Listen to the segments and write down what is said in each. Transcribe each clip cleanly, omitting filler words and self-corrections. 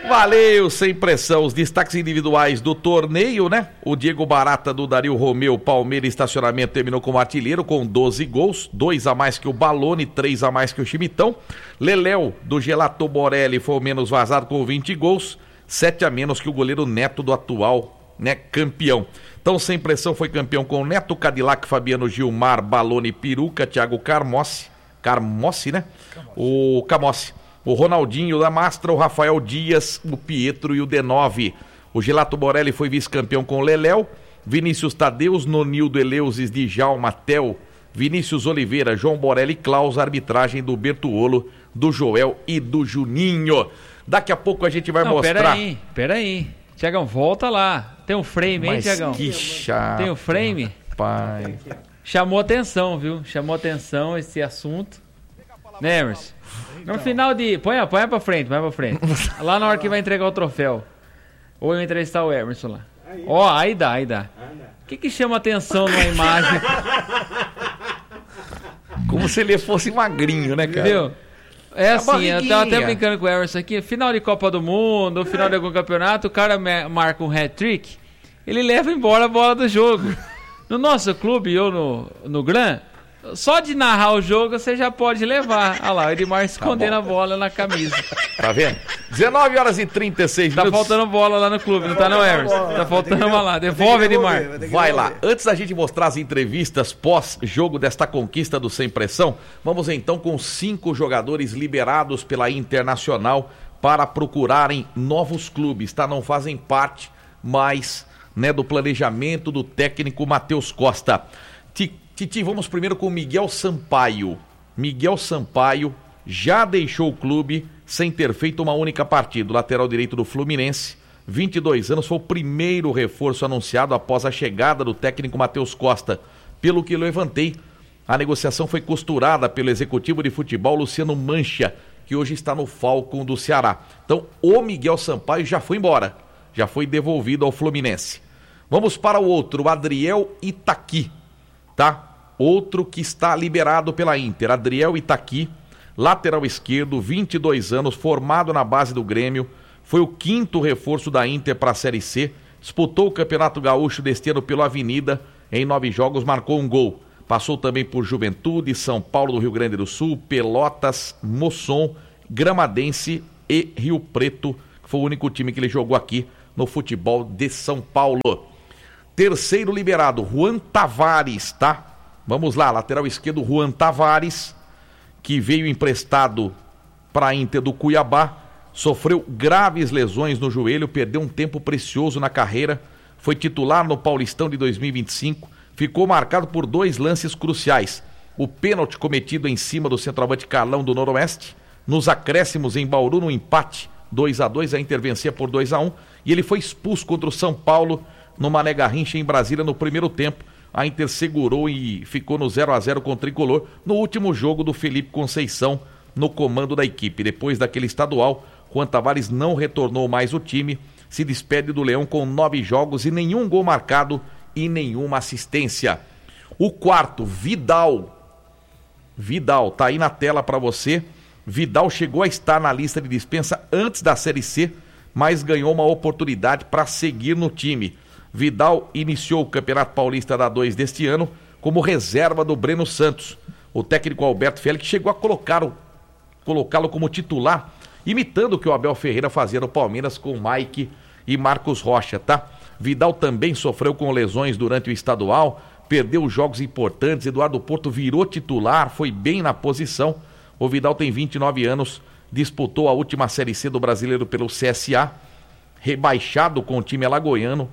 Valeu, sem pressão. Os destaques individuais do torneio, né? O Diego Barata do Dario Romeu, Palmeiras Estacionamento, terminou como artilheiro com 12 gols, 2 a mais que o Balone, 3 a mais que o Chimitão. Leléo do Gelato Borelli foi o menos vazado com 20 gols, 7 a menos que o goleiro Neto do atual, né, campeão. Então, sem pressão foi campeão com Neto, Cadillac, Fabiano, Gilmar, Balone, Peruca, Thiago Camossi, né? O Camossi. O Ronaldinho da Mastra, o Rafael Dias, o Pietro e o D9. O Gelato Borelli foi vice-campeão com Leléo, Vinícius Tadeus, Nonildo Eleusis, Djalma, Tel, Vinícius Oliveira, João Borelli e Klaus, arbitragem do Bertuolo, do Joel e do Juninho. Daqui a pouco a gente vai mostrar... Peraí. Tiagão, volta lá. Tem um frame, hein, Tiagão? Que chato. Tem um frame? Pai. Chamou atenção, viu? Chamou atenção esse assunto. Né, Emerson? No final de... Põe pra frente. Lá na hora que vai entregar o troféu. Ou eu entrevistar o Emerson lá. Ó, aí dá. O que chama atenção numa imagem? Como se ele fosse magrinho, né, cara? Entendeu? É assim, eu tava até brincando com o Emerson aqui. Final de Copa do Mundo, final de algum campeonato, o cara marca um hat-trick, ele leva embora a bola do jogo. No nosso clube, ou no Gran... Só de narrar o jogo você já pode levar. Olha lá, o Edmar escondendo a bola na camisa. Tá vendo? 19 horas e 36 minutos. Tá faltando bola lá no clube, não tá não, Emerson? Tá faltando uma lá. Devolve, Edmar. Vai lá. Antes da gente mostrar as entrevistas pós-jogo desta conquista do Sem Pressão, vamos então com 5 jogadores liberados pela Internacional para procurarem novos clubes, tá? Não fazem parte mais, né, do planejamento do técnico Matheus Costa. Titi, vamos primeiro com o Miguel Sampaio. Miguel Sampaio já deixou o clube sem ter feito uma única partida. O lateral direito do Fluminense, 22 anos, foi o primeiro reforço anunciado após a chegada do técnico Matheus Costa. Pelo que levantei, a negociação foi costurada pelo executivo de futebol Luciano Mancha, que hoje está no Falcon do Ceará. Então, o Miguel Sampaio já foi embora, já foi devolvido ao Fluminense. Vamos para o outro, o Adriel Itaqui. Tá? Outro que está liberado pela Inter, Adriel Itaqui, lateral esquerdo, 22 anos, formado na base do Grêmio, foi o 5º reforço da Inter para a Série C, disputou o Campeonato Gaúcho deste ano pelo Avenida, em 9 jogos marcou um gol, passou também por Juventude, São Paulo do Rio Grande do Sul, Pelotas, Mosson, Gramadense e Rio Preto, que foi o único time que ele jogou aqui no futebol de São Paulo. Terceiro liberado, Juan Tavares, tá? Vamos lá, lateral esquerdo, Juan Tavares, que veio emprestado para a Inter do Cuiabá, sofreu graves lesões no joelho, perdeu um tempo precioso na carreira, foi titular no Paulistão de 2025, ficou marcado por 2 lances cruciais. O pênalti cometido em cima do centroavante Carlão do Noroeste, nos acréscimos em Bauru, no empate 2-2, a Inter vencia por 2-1, e ele foi expulso contra o São Paulo, no Mané Garrincha em Brasília no primeiro tempo. A Inter segurou e ficou no 0-0 com o Tricolor no último jogo do Felipe Conceição no comando da equipe. Depois daquele estadual, Juan Tavares não retornou mais ao time, se despede do Leão com 9 jogos e nenhum gol marcado e nenhuma assistência. O quarto, Vidal, tá aí na tela para você. Vidal chegou a estar na lista de dispensa antes da Série C, mas ganhou uma oportunidade para seguir no time. Vidal iniciou o Campeonato Paulista da 2 deste ano como reserva do Breno Santos. O técnico Alberto Félix chegou a colocá-lo como titular, imitando o que o Abel Ferreira fazia no Palmeiras com Mike e Marcos Rocha, tá? Vidal também sofreu com lesões durante o estadual, perdeu jogos importantes. Eduardo Porto virou titular, foi bem na posição. O Vidal tem 29 anos, disputou a última Série C do Brasileiro pelo CSA, rebaixado com o time alagoano,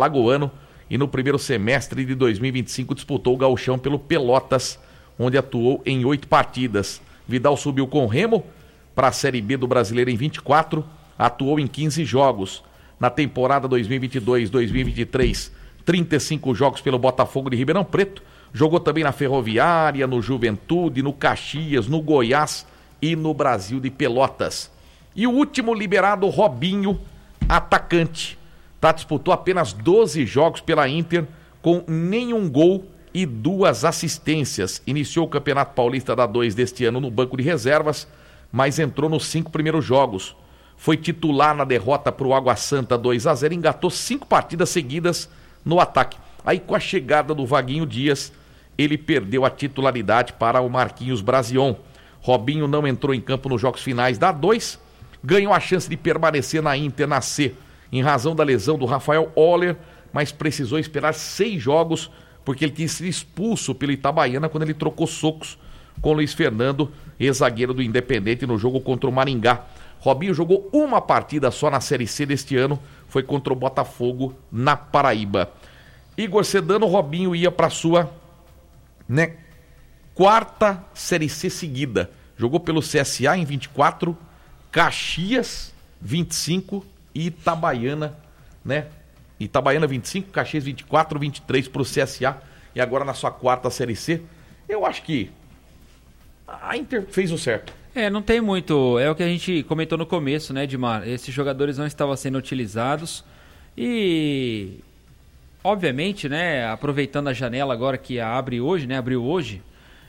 e no primeiro semestre de 2025 disputou o Gauchão pelo Pelotas, onde atuou em 8 partidas. Vidal subiu com o Remo para a Série B do Brasileiro em 24, atuou em 15 jogos. Na temporada 2022-2023, 35 jogos pelo Botafogo de Ribeirão Preto, jogou também na Ferroviária, no Juventude, no Caxias, no Goiás e no Brasil de Pelotas. E o último liberado, Robinho, atacante. Disputou apenas 12 jogos pela Inter, com nenhum gol e 2 assistências. Iniciou o Campeonato Paulista da 2 deste ano no banco de reservas, mas entrou nos 5 primeiros jogos. foi titular na derrota para o Água Santa 2-0, engatou 5 partidas seguidas no ataque. Aí com a chegada do Vaguinho Dias, ele perdeu a titularidade para o Marquinhos Brazion. Robinho não entrou em campo nos jogos finais da A2, ganhou a chance de permanecer na Inter na C, em razão da lesão do Rafael Oller, mas precisou esperar 6 jogos, porque ele tinha sido expulso pelo Itabaiana quando ele trocou socos com Luiz Fernando, ex-zagueiro do Independente, no jogo contra o Maringá. Robinho jogou uma partida só na Série C deste ano, foi contra o Botafogo na Paraíba. Igor Sedano, Robinho ia para sua, né, 4ª Série C seguida. Jogou pelo CSA em 24, Caxias 25 e Itabaiana, né? Itabaiana 25, Caxias 24, 23 pro CSA e agora na sua 4ª Série C. Eu acho que a Inter fez o certo. Não tem muito, é o que a gente comentou no começo, né, Edmar? Esses jogadores não estavam sendo utilizados e, obviamente, né, aproveitando a janela agora que abre hoje, né, abriu hoje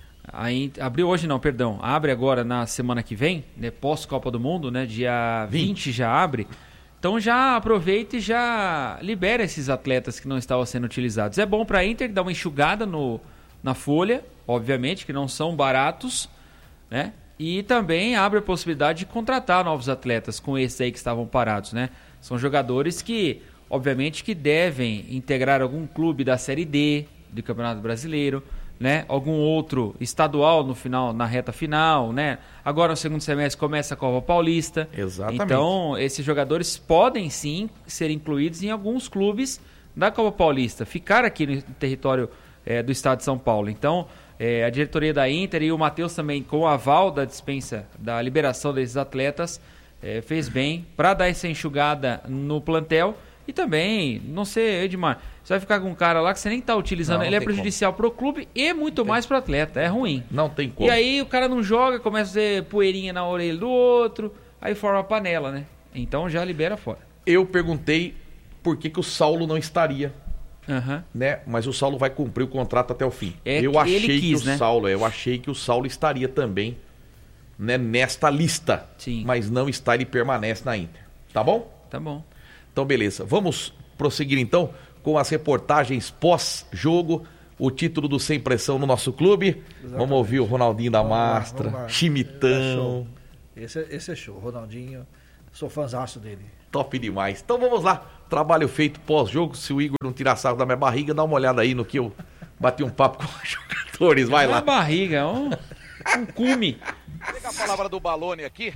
abre agora na semana que vem, né, pós-Copa do Mundo, né, dia 20 já abre, então já aproveita e já libera esses atletas que não estavam sendo utilizados. É bom para a Inter dar uma enxugada na folha, obviamente, que não são baratos, né? E também abre a possibilidade de contratar novos atletas com esses aí que estavam parados, né? São jogadores que, obviamente, que devem integrar algum clube da Série D do Campeonato Brasileiro, né? Algum outro estadual no final, na reta final, né? Agora no segundo semestre começa a Copa Paulista. Exatamente. Então, esses jogadores podem sim ser incluídos em alguns clubes da Copa Paulista, ficar aqui no território do estado de São Paulo. Então, a diretoria da Inter e o Matheus também, com o aval da dispensa, da liberação desses atletas, fez bem para dar essa enxugada no plantel. E também, não sei, Edmar, você vai ficar com um cara lá que você nem está utilizando, ele é prejudicial para o clube e muito mais para o atleta, é ruim. Não tem como. E aí o cara não joga, começa a fazer poeirinha na orelha do outro, aí forma a panela, né? Então já libera fora. Eu perguntei por que o Saulo não estaria. Né? Mas o Saulo vai cumprir o contrato até o fim. Eu achei que o Saulo estaria também, né, nesta lista. Sim. Mas não está, ele permanece na Inter. Tá bom? Tá bom. Então beleza, vamos prosseguir então com as reportagens pós-jogo, o título do Sem Pressão no nosso clube. Exatamente. Vamos ouvir o Ronaldinho da Mastra, Chimitão. Esse é show, Ronaldinho, sou fãzaço dele. Top demais. Então vamos lá, trabalho feito pós-jogo. Se o Igor não tirar sarro da minha barriga, dá uma olhada aí no que eu bati um papo com os jogadores. Vai lá. Não é barriga, um cume. Pega a palavra do Balone aqui.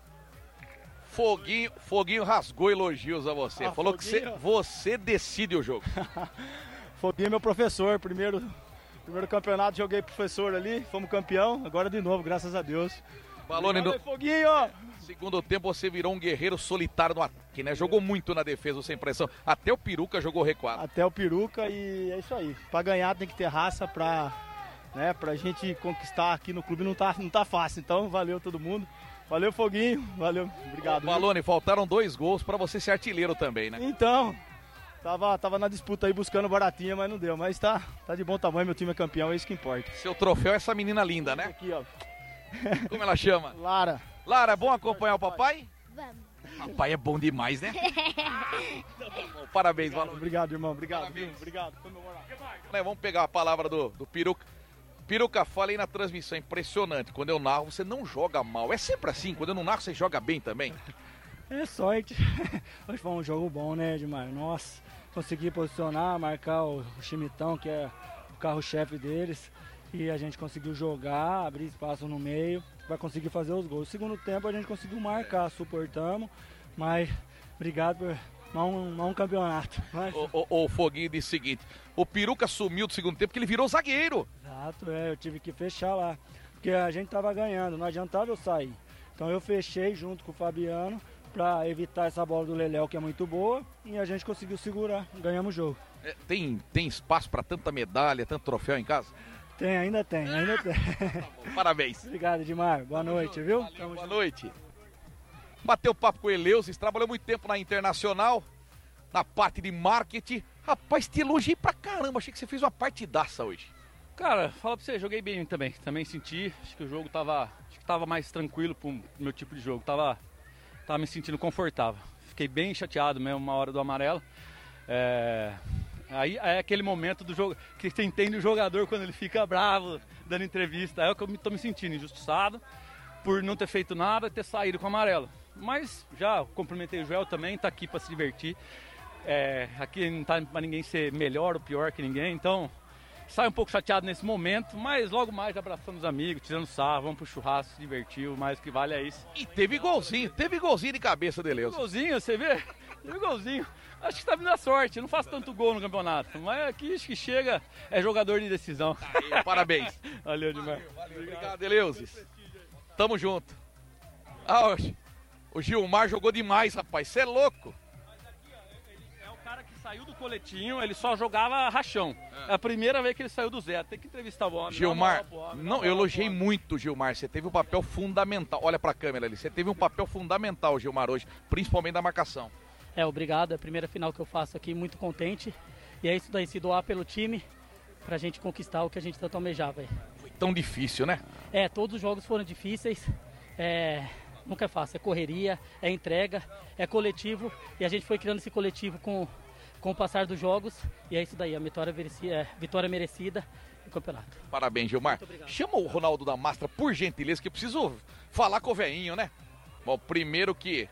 Foguinho rasgou elogios a você. Falou Foguinho. Que você decide o jogo. Foguinho é meu professor. Primeiro campeonato joguei professor ali, fomos campeão. Agora de novo, graças a Deus. Balone do Foguinho! Segundo tempo você virou um guerreiro solitário no ataque, né? Jogou muito na defesa, sem pressão. Até o Peruca jogou recuado. Até o Peruca e é isso aí. Pra ganhar tem que ter raça pra gente conquistar aqui no clube não tá fácil. Então valeu todo mundo. Valeu, Foguinho. Valeu. Obrigado. Balone, faltaram 2 gols pra você ser artilheiro também, né? Então, tava na disputa aí buscando baratinha, mas não deu. Mas tá de bom tamanho, meu time é campeão, é isso que importa. Seu troféu é essa menina linda, né? Aqui, ó. Como ela chama? Lara. Lara, é bom acompanhar o papai? Vamos. Papai é bom demais, né? Parabéns, Balone. Obrigado, irmão. Obrigado. Obrigado. Vamos pegar a palavra do Peruca. Peruca, falei na transmissão, impressionante. Quando eu narro, você não joga mal. É sempre assim, quando eu não narro, você joga bem também? É sorte. Hoje foi um jogo bom, né, Edmar? Nossa, consegui posicionar, marcar o Chimitão, que é o carro-chefe deles. E a gente conseguiu jogar, abrir espaço no meio para conseguir fazer os gols. No segundo tempo a gente conseguiu marcar, suportamos, mas obrigado por um campeonato. Mas... O Foguinho disse o seguinte, o Peruca sumiu do segundo tempo porque ele virou zagueiro. Exato, eu tive que fechar lá, porque a gente tava ganhando, não adiantava eu sair. Então eu fechei junto com o Fabiano para evitar essa bola do Leléo, que é muito boa, e a gente conseguiu segurar, ganhamos o jogo. Tem espaço para tanta medalha, tanto troféu em casa? Ainda tem. Tá bom, parabéns. Obrigado, Edmar. Boa noite, viu? Valeu, boa noite. Bateu papo com o Eleusis, trabalhou muito tempo na Internacional, na parte de marketing. Rapaz, te elogiei pra caramba, achei que você fez uma partidaça hoje. Cara, fala pra você, joguei bem também senti, acho que o jogo tava mais tranquilo pro meu tipo de jogo, tava tava me sentindo confortável. Fiquei bem chateado mesmo uma hora do amarelo. Aí é aquele momento do jogo que você entende o jogador quando ele fica bravo dando entrevista. É o que eu tô me sentindo injustiçado por não ter feito nada e ter saído com o amarelo. Mas já cumprimentei o Joel também, tá aqui para se divertir. Aqui não tá para ninguém ser melhor ou pior que ninguém, então sai um pouco chateado nesse momento, mas logo mais abraçando os amigos, tirando sarro, vamos pro churrasco, se divertir, o mais que vale é isso. E teve golzinho de cabeça de Deleuze. Golzinho, você vê? Teve golzinho. Acho que tá vindo a sorte, eu não faço tanto gol no campeonato, mas aqui acho que chega, é jogador de decisão. Aí, parabéns. Valeu demais. Valeu. Obrigado, Deleuze. Tamo junto. O Gilmar jogou demais, rapaz, você é louco. É o cara que saiu do coletinho, ele só jogava rachão. É a primeira vez que ele saiu do zero, tem que entrevistar o homem. Gilmar, eu elogiei muito o Gilmar, você teve um papel fundamental, olha pra câmera ali, você teve um papel fundamental, Gilmar, hoje, principalmente da marcação. Obrigado, é a primeira final que eu faço aqui, muito contente. E é isso daí, se doar pelo time, pra gente conquistar o que a gente tanto almejava. Foi tão difícil, né? Todos os jogos foram difíceis, nunca é fácil, é correria, é entrega, é coletivo. E a gente foi criando esse coletivo com o passar dos jogos. E é isso daí, a vitória merecida no campeonato. Parabéns, Gilmar. Chama o Ronaldo da Mastra, por gentileza, que eu preciso falar com o velhinho, né? Bom, primeiro que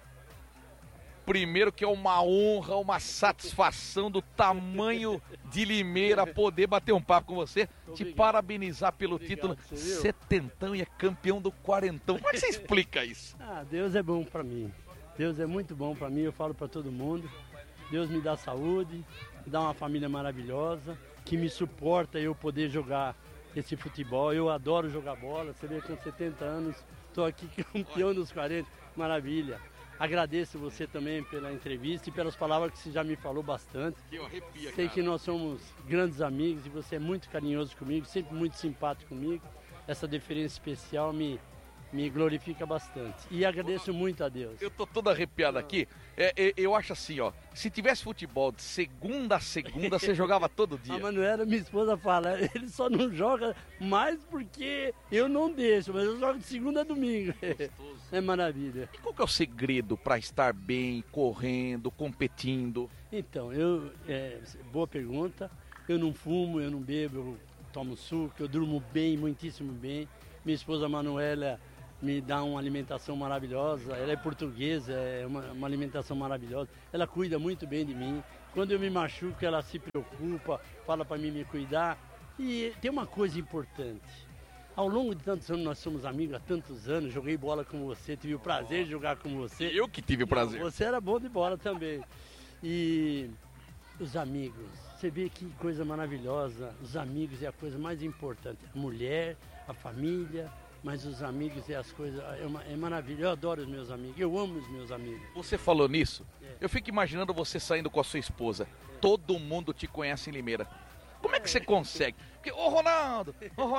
é uma honra, uma satisfação do tamanho de Limeira poder bater um papo com você. Te parabenizar pelo título. Setentão e é campeão do quarentão. Como é que você explica isso? Deus é bom pra mim. Deus é muito bom pra mim, eu falo pra todo mundo. Deus me dá saúde, me dá uma família maravilhosa, que me suporta eu poder jogar esse futebol. Eu adoro jogar bola, você vê que com 70 anos, tô aqui campeão dos 40, maravilha. Agradeço você também pela entrevista e pelas palavras que você já me falou bastante. Eu arrepio, Sei que nós somos grandes amigos e você é muito carinhoso comigo, sempre muito simpático comigo. Essa deferência especial me glorifica bastante. E agradeço muito a Deus. Eu tô todo arrepiado aqui. Eu acho assim, ó. Se tivesse futebol de segunda a segunda, você jogava todo dia. A Manuela, minha esposa, fala, ele só não joga mais porque eu não deixo, mas eu jogo de segunda a domingo. É maravilha. E qual que é o segredo para estar bem, correndo, competindo? Então, boa pergunta. Eu não fumo, eu não bebo, eu tomo suco, eu durmo bem, muitíssimo bem. Minha esposa Manuela me dá uma alimentação maravilhosa, ela é portuguesa, é uma alimentação maravilhosa, ela cuida muito bem de mim. Quando eu me machuco, ela se preocupa, fala para mim me cuidar. E tem uma coisa importante, ao longo de tantos anos, nós somos amigos há tantos anos, joguei bola com você, tive o prazer de jogar com você. Eu que tive o prazer. Você era bom de bola também. E os amigos, você vê que coisa maravilhosa, os amigos é a coisa mais importante, a mulher, a família, mas os amigos é as coisas, é maravilha. Eu adoro os meus amigos, eu amo os meus amigos. Você falou nisso? Eu fico imaginando você saindo com a sua esposa. Todo mundo te conhece em Limeira. Como é que você consegue? Porque, ô Ronaldo,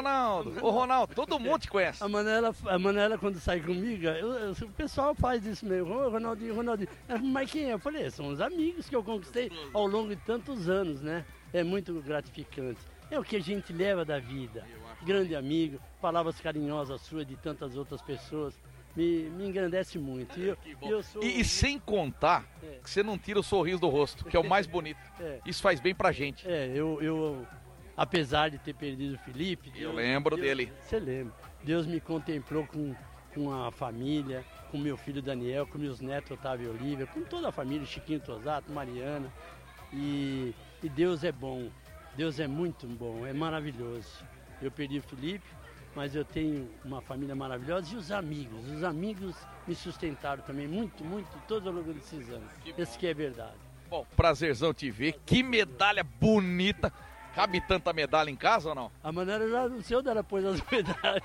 todo mundo te conhece. A Manuela quando sai comigo, o pessoal faz isso mesmo. Ô Ronaldinho. Mas quem é? Eu falei, são os amigos que eu conquistei ao longo de tantos anos, né? É muito gratificante. É o que a gente leva da vida. Grande amigo, palavras carinhosas suas de tantas outras pessoas, me engrandece muito. E sem contar que você não tira o sorriso do rosto, que é o mais bonito. Isso faz bem pra gente. Eu apesar de ter perdido o Felipe... Eu lembro dele. Você lembra. Deus me contemplou com a família, com meu filho Daniel, com meus netos Otávio e Olívia, com toda a família, Chiquinho Tosato, Mariana. E Deus é bom. Deus é muito bom, é maravilhoso. Eu perdi o Felipe, mas eu tenho uma família maravilhosa e os amigos me sustentaram também muito, todo ao longo desses anos. Esse que é verdade. Bom, prazerzão te ver, que medalha bonita. Cabe tanta medalha em casa ou não? A Manuela já não sei onde ela pôs as medalhas.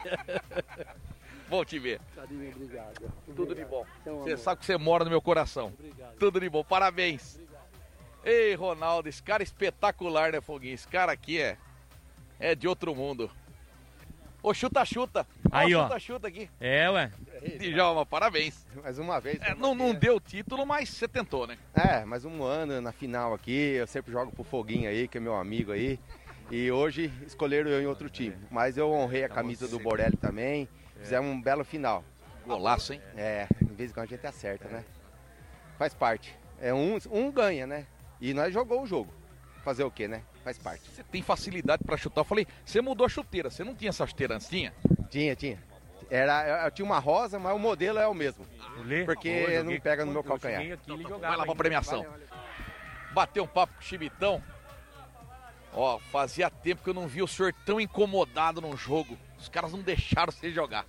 Bom te ver. Carinho, obrigado. Tudo de bom. Você sabe que você mora no meu coração. Obrigado. Tudo de bom, parabéns. Obrigado. Ei, Ronaldo, esse cara é espetacular, né, Foguinho? Esse cara aqui é de outro mundo. Ô, chuta. Aí, ó. Chuta aqui. Ué. Djalma, parabéns. Mais uma vez. Não deu título, mas você tentou, né? Mais um ano na final aqui. Eu sempre jogo pro Foguinho aí, que é meu amigo aí. E hoje escolheram eu em outro time. Mas eu honrei a camisa do Borelli também. Fizemos um belo final. Golaço, hein? vez em quando a gente acerta, né? Faz parte. Um ganha, né? E nós jogou o jogo. Fazer o quê, né? Faz parte. Você tem facilidade pra chutar. Eu falei, você mudou a chuteira, você não tinha essa chuteira antes? Tinha? Tinha. Eu tinha uma rosa, mas o modelo é o mesmo. Porque não pega no meu calcanhar. Vai lá pra premiação. Bateu um papo com o Chimitão. Ó, fazia tempo que eu não vi o senhor tão incomodado num jogo. Os caras não deixaram você jogar.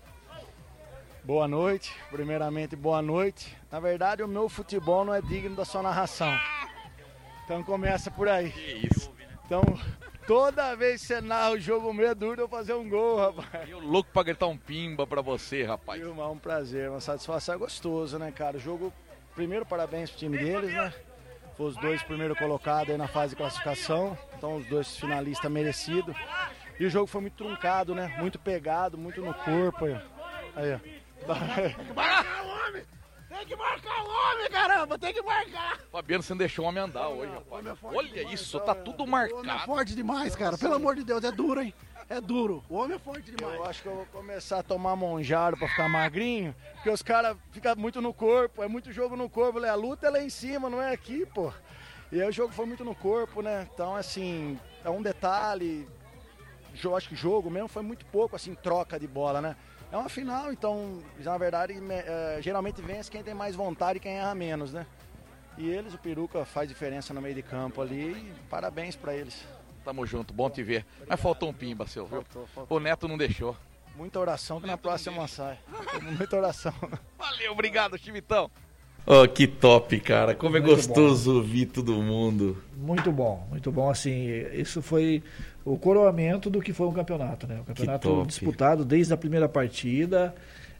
Boa noite, primeiramente boa noite. Na verdade o meu futebol não é digno da sua narração. Então começa por aí. Que isso. Então toda vez que você narra o jogo meu é duro eu fazer um gol, rapaz. Eu louco pra gritar um pimba pra você, rapaz. É um prazer, uma satisfação, é gostoso, né, cara? O jogo, primeiro parabéns pro time deles, né? Foi os 2 primeiros colocados aí na fase de classificação. Então os 2 finalistas merecidos. E o jogo foi muito truncado, né? Muito pegado, muito no corpo. Aí, ó. Tem que marcar o homem! Tem que marcar o homem, caramba! Tem que marcar! Fabiano, você não deixou o homem andar hoje, rapaz. Olha isso, tá tudo marcado. O homem é forte demais, cara. Pelo amor de Deus, é duro, hein? É duro. O homem é forte demais. Eu acho que eu vou começar a tomar monjaro pra ficar magrinho, porque os caras ficam muito no corpo, é muito jogo no corpo. A luta é lá em cima, não é aqui, pô. E aí o jogo foi muito no corpo, né? Então, assim, é um detalhe. Eu acho que o jogo mesmo foi muito pouco, assim, troca de bola, né? É uma final, então, na verdade, geralmente vence quem tem mais vontade e quem erra menos, né? E eles, o Peruca faz diferença no meio de campo ali, e parabéns pra eles. Tamo junto, bom te ver. Mas faltou um pimba, seu, viu? Faltou. O Neto não deixou. Muita oração que na próxima sai. Muita oração. Valeu, obrigado, Chimitão. Oh, que top, cara. Como é muito gostoso ouvir todo mundo. Muito bom, assim, isso foi o coroamento do que foi um campeonato, né? O campeonato disputado desde a primeira partida,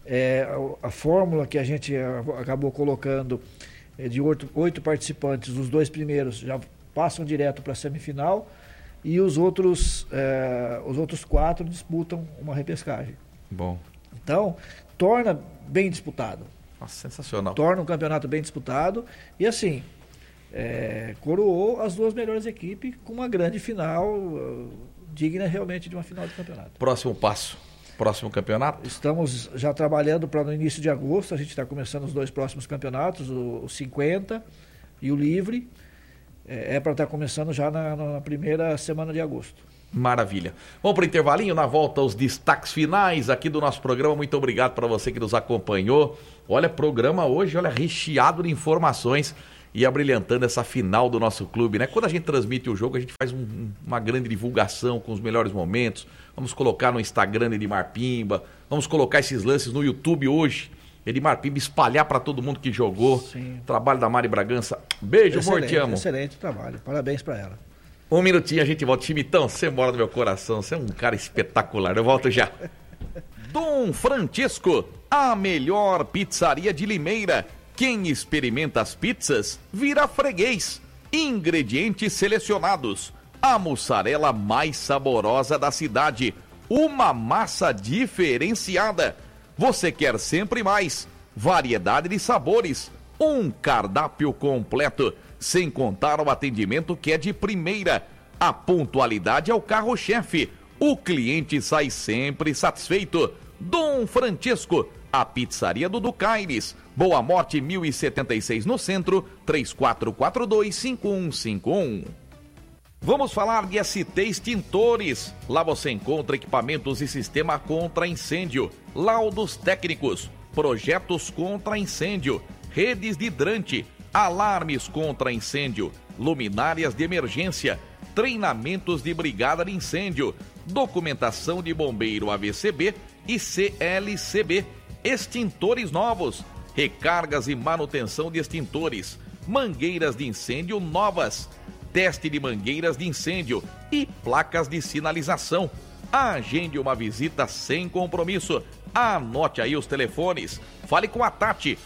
a fórmula que a gente acabou colocando de 8 participantes, os 2 primeiros já passam direto para a semifinal e os outros 4 disputam uma repescagem. Bom. Então, torna bem disputado. Nossa, sensacional. Torna um campeonato bem disputado e assim, coroou as 2 melhores equipes com uma grande final, digna realmente de uma final de campeonato. Próximo passo, próximo campeonato? Estamos já trabalhando para no início de agosto, a gente está começando os 2 próximos campeonatos, o 50 e o Livre, para estar começando já na primeira semana de agosto. Maravilha. Vamos para o intervalinho, na volta os destaques finais aqui do nosso programa. Muito obrigado para você que nos acompanhou. Olha, programa hoje, recheado de informações e abrilhantando essa final do nosso clube, né? Quando a gente transmite o jogo, a gente faz uma grande divulgação com os melhores momentos. Vamos colocar no Instagram Edmar Pimba, vamos colocar esses lances no YouTube hoje. Edmar Pimba espalhar para todo mundo que jogou. Sim. Trabalho da Mari Bragança. Beijo, amor, te amo. Excelente trabalho, parabéns para ela. Um minutinho, a gente volta. Chimitão, você mora no meu coração, você é um cara espetacular. Eu volto já. Dom Francisco, a melhor pizzaria de Limeira. Quem experimenta as pizzas, vira freguês. Ingredientes selecionados. A mussarela mais saborosa da cidade. Uma massa diferenciada. Você quer sempre mais. Variedade de sabores. Um cardápio completo. Sem contar o atendimento que é de primeira. A pontualidade é o carro-chefe. O cliente sai sempre satisfeito. Dom Francisco, a pizzaria do Ducaires. Boa Morte 1076 no centro, 3442-5151. Vamos falar de ST Extintores. Lá você encontra equipamentos e sistema contra incêndio, laudos técnicos, projetos contra incêndio, redes de hidrante, alarmes contra incêndio, luminárias de emergência, treinamentos de brigada de incêndio, documentação de bombeiro AVCB e CLCB, extintores novos, recargas e manutenção de extintores, mangueiras de incêndio novas, teste de mangueiras de incêndio e placas de sinalização. Agende uma visita sem compromisso. Anote aí os telefones. Fale com a Tati,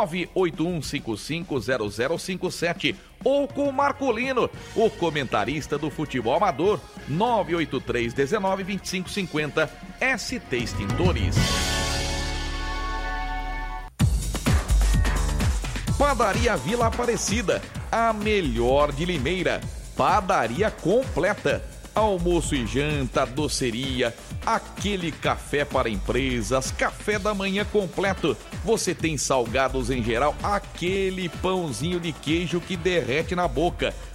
981550057, ou com o Marcolino, o comentarista do futebol amador, 983192550, ST Extintores. Padaria Vila Aparecida, a melhor de Limeira. Padaria completa. Almoço e janta, doceria, aquele café para empresas, café da manhã completo. Você tem salgados em geral, aquele pãozinho de queijo que derrete na boca.